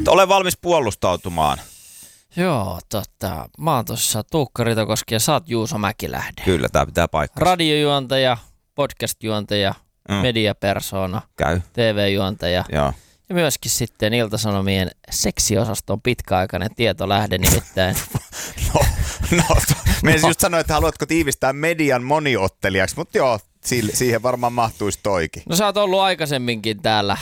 Ole valmis puolustautumaan. Joo, mä oon tuossa Tuukka Ritokoski ja sä oot Juuso Mäkilähde. Kyllä, tää pitää paikkaa. Radiojuontaja, podcast-juontaja, mediapersona, TV-juontaja. Joo. Ja myöskin sitten Ilta-Sanomien seksiosaston pitkäaikainen tietolähde nimittäin. Mä just sanoin, että haluatko tiivistää median moniottelijaksi, mutta joo, siihen varmaan mahtuisi toikin. No sä oot ollut aikaisemminkin täällä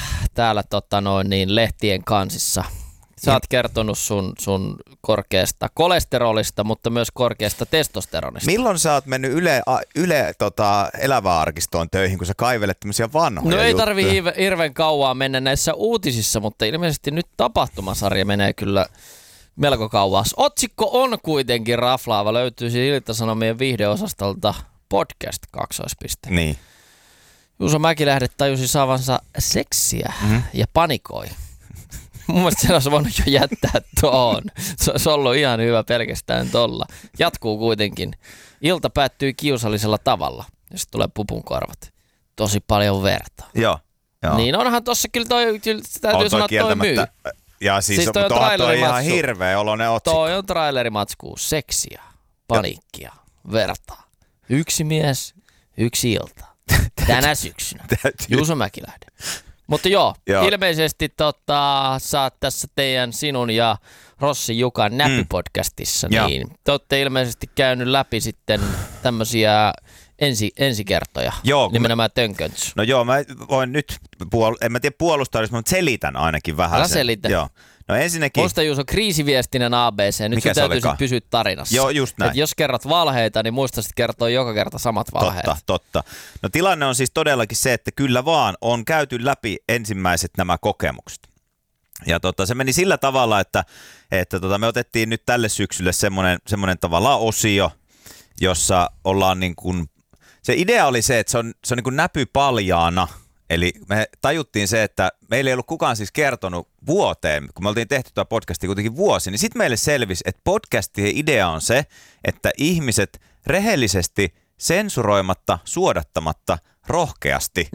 lehtien kansissa. Sä oot kertonut sun korkeasta kolesterolista, mutta myös korkeasta testosteronista. Milloin sä oot mennyt Yle eläväarkistoon töihin, kun sä kaivelet tämmöisiä vanhoja juttuja? No ei tarvii hirveän kauaa mennä näissä uutisissa, mutta ilmeisesti nyt tapahtumasarja menee kyllä melko kauas. Otsikko on kuitenkin raflaava. Löytyy siis Ilta-Sanomien viihdeosastolta podcast 2. Niin. Juuso Mäkilähde tajusi saavansa seksiä ja panikoi. Mun mielestä se olisi voinut jo jättää tuohon. Se olisi ollut ihan hyvä pelkästään tolla. Jatkuu kuitenkin. Ilta päättyy kiusallisella tavalla, ja sitten tulee pupunkorvat. Tosi paljon verta. Joo. Niin onhan tossa kyllä täytyy sanoa toi myy. Ja siis toi ihan hirveä oloinen otsikko. Toi on trailerimatskuu. Seksiä, paniikkia, verta. Yksi mies, yksi ilta. Tänä syksynä. Juuso Mäkilähde. Mutta joo, ilmeisesti sä oot tässä sinun ja Rossi Jukan näpypodcastissa, niin te ootte ilmeisesti käynyt läpi sitten tämmöisiä ensikertoja, nimenomaan tönkönts. No joo, mä voin nyt, en mä tiedä puolustaa, mutta selitän ainakin vähän sen. Selitä. Joo. No ensinnäkin... Musta Juuso kriisiviestinen ABC, nyt sun täytyisi pysyä tarinassa. Joo, just näin. Et jos kerrot valheita, niin muista sitten kertoa joka kerta samat valheet. Totta. No tilanne on siis todellakin se, että kyllä vaan on käyty läpi ensimmäiset nämä kokemukset. Ja se meni sillä tavalla, että me otettiin nyt tälle syksylle semmoinen tavallaan osio, jossa ollaan niin kuin... Se idea oli se, että se on niin kuin näpypaljaana. Eli me tajuttiin se, että meillä ei ollut kukaan siis kertonut vuoteen, kun me oltiin tehty tuo podcastia kuitenkin vuosi, niin sitten meille selvisi, että podcastien idea on se, että ihmiset rehellisesti, sensuroimatta, suodattamatta, rohkeasti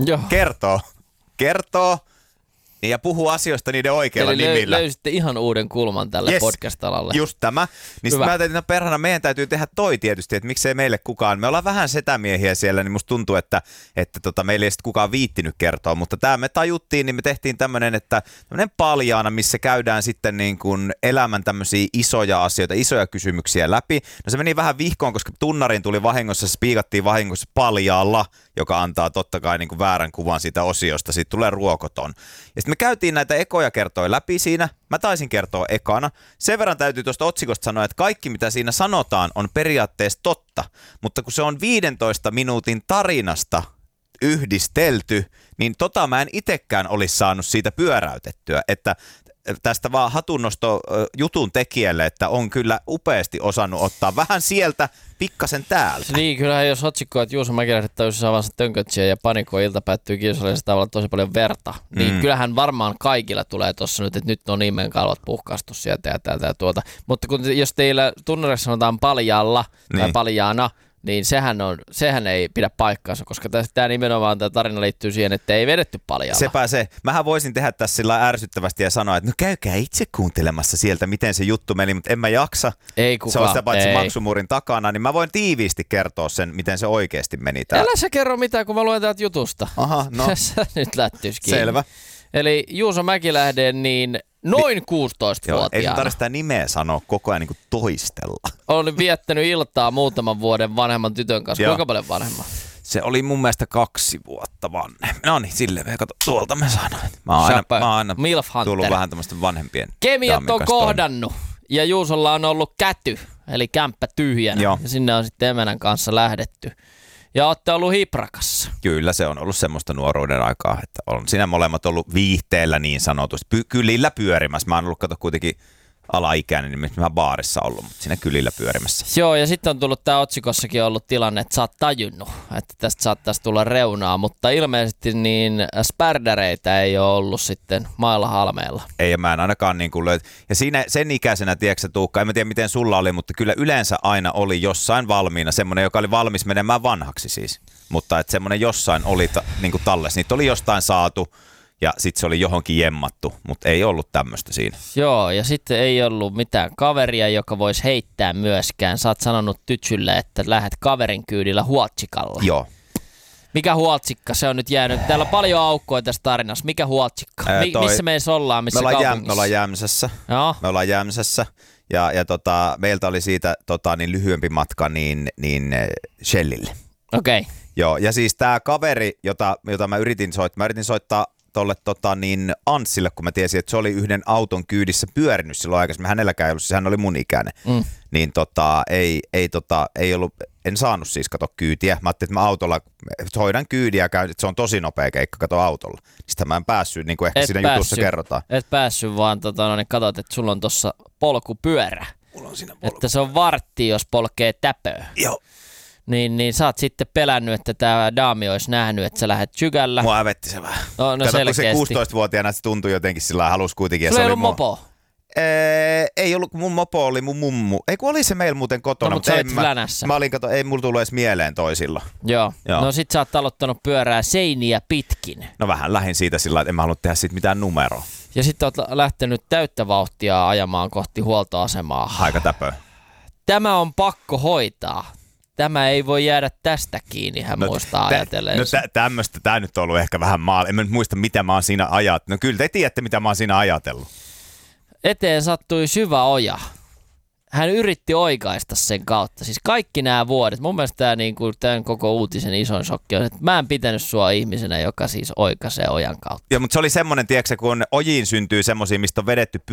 kertoo ja puhuu asioista niiden oikeilla nimillä. Eli löysitte ihan uuden kulman tälle podcast-alalle. Just tämä. Niin sitten mä ajattelin, että perhana meidän täytyy tehdä toi tietysti, että miksei meille kukaan. Me ollaan vähän setämiehiä siellä, niin musta tuntuu, että meillä ei sitten kukaan viittinyt kertoa. Mutta tämä me tajuttiin, niin me tehtiin tämmöinen paljaana, missä käydään sitten niin kuin elämän tämmöisiä isoja asioita, isoja kysymyksiä läpi. No se meni vähän vihkoon, koska tunnarin tuli vahingossa, se spiikattiin vahingossa paljaalla, joka antaa totta kai niin kuin väärän kuvan siitä osiosta. Siitä tulee ruokoton. Ja sitten me käytiin näitä ekoja kertoja läpi siinä. Mä taisin kertoa ekana. Sen verran täytyy tuosta otsikosta sanoa, että kaikki mitä siinä sanotaan on periaatteessa totta. Mutta kun se on 15 minuutin tarinasta yhdistelty, niin mä en itsekään olisi saanut siitä pyöräytettyä. Että tästä vaan hatunnosto jutun tekijälle, että on kyllä upeasti osannut ottaa vähän sieltä, pikkasen täältä. Niin, kyllähän jos otsikko, että Juuso Mäkilähde täysin saavansa tönkötsiä ja panikoi ilta päättyy kiusallisella tavalla tosi paljon verta, niin kyllähän varmaan kaikilla tulee tuossa nyt, että nyt on ihmeen kalvot puhkaistu sieltä ja täältä ja tuota. Mutta jos teillä tunnarissa sanotaan paljaalla tai paljaana, niin sehän ei pidä paikkaansa, koska tämä nimenomaan tämä tarina liittyy siihen, että ei vedetty paljalla. Sepä se. Mähän voisin tehdä tässä sillä ärsyttävästi ja sanoa, että no käykää itse kuuntelemassa sieltä, miten se juttu meni, mutta en mä jaksa. Ei kukaan. Se on sitä paitsi maksumuurin takana, niin mä voin tiiviisti kertoa sen, miten se oikeasti meni täällä. Älä sä kerro mitään, kun mä luen täältä jutusta. Aha, no. Nyt lättyis kiinni. Selvä. Eli Juuso Mäkilähde, niin noin 16-vuotiaana. Ei sun tarvitse sitä nimeä sanoa koko ajan niin kuin toistella. Olen viettänyt iltaa muutaman vuoden vanhemman tytön kanssa. Kuinka paljon vanhemman? Se oli mun mielestä 2 vuotta vanhempi. No niin, silleen kato, tuolta mä sanoin. Mä oon aina tullut vähän tämmöistä vanhempien. Kemiat on kohdannut ja Juusolla on ollut käty, eli kämppä tyhjänä. Joo. Ja sinne on sitten emänän kanssa lähdetty. Ja ootte ollut hiprakassa. Kyllä, se on ollut semmoista nuoruuden aikaa, että on siinä molemmat ollut viihteellä niin sanotusti. Kylillä pyörimässä. Mä oon ollut kuitenkin alaikäinen, niin mä baarissa ollut, mutta siinä kylillä pyörimässä. Joo, ja sitten on tullut tää otsikossakin ollut tilanne, että sä oot tajunnut, että tästä saattaisi tulla reunaa, mutta ilmeisesti niin spärdäreitä ei ole ollut sitten mailla halmeella. Ei, ja mä en ainakaan niin kuin löyt. Ja siinä sen ikäisenä, tiedätkö Tuukka, en mä tiedä miten sulla oli, mutta kyllä yleensä aina oli jossain valmiina semmoinen, joka oli valmis menemään vanhaksi siis. Mutta että semmoinen jossain oli niin kuin tallessa. Niitä oli jostain saatu ja sitten se oli johonkin jemmattu, mutta ei ollut tämmöistä siinä. Joo, ja sitten ei ollut mitään kaveria, joka voisi heittää myöskään. Sä oot sanonut tytsylle, että lähdet kaverin kyydillä huotsikalla. Joo. Mikä huotsikka? Se on nyt jäänyt. Täällä on paljon aukkoja tässä tarinassa. Mikä huotsikka? Missä me edes ollaan? Missä kaupungissa? Me ollaan Jämsässä. Joo. Me ollaan Jämsässä. Ja meiltä oli siitä niin lyhyempi matka niin Shellille. Okei. Okay. Joo, ja siis tämä kaveri, jota mä yritin soittaa tolle niin Anssille, kun mä tiesin, että se oli yhden auton kyydissä pyörinyt silloin aikaisemmin. Hänelläkään ei ollut, siis hän oli mun ikäinen. Niin ei ollut, en saanut siis kato kyytiä. Mä ajattelin, että mä autolla hoidan kyydiä ja käyn, että se on tosi nopea keikka kato autolla. Sitä mä en päässyt, niin kuin ehkä siinä jutussa kerrotaan. Et päässyt, vaan niin katsot, että sulla on tossa polkupyörä. Mulla on siinä että se on vartti, jos polkee täpöä. Joo. Niin sä oot sitten pelännyt, että tämä daami olisi nähnyt, että sä lähdet sygällä. Mua hävetti se vähän. No kato, selkeästi. Kun se 16-vuotiaana se tuntui jotenkin sillä halusi kuitenkin. Sulla ei ollut mopo? Ei ollut, mun mopo oli mun mummu. Ei kun oli se meillä muuten kotona. No, mutta sä olit flänässä. Mä olin, ei mulla tullut edes mieleen toisilla. Joo. No sit sä oot aloittanut pyörää seiniä pitkin. No vähän lähin siitä sillä, että en mä halunnut tehdä siitä mitään numeroa. Ja sit oot lähtenyt täyttä vauhtia ajamaan kohti huoltoasemaa. Aika täpö. Tämä on pakko hoitaa. Tämä ei voi jäädä tästä kiinni, hän muistaa ajatellen. No tämmöistä, tää nyt on ollut ehkä vähän en mä nyt muista, mitä mä oon siinä ajatellut. No kyllä te tiedätte, mitä mä oon siinä ajatellut. Eteen sattui syvä oja. Hän yritti oikaista sen kautta. Siis kaikki nämä vuodet. Mun mielestä tämän koko uutisen isoin shokki on, että mä en pitänyt sua ihmisenä, joka siis oikaisee ojan kautta. Joo, mutta se oli semmoinen, tiedätkö, kun ojiin syntyy semmoisia, mistä on vedetty